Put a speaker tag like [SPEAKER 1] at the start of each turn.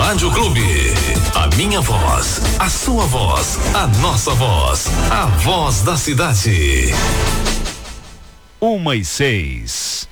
[SPEAKER 1] Rádio Clube. A minha voz, a sua voz, a nossa voz, a voz da cidade.
[SPEAKER 2] 1:06.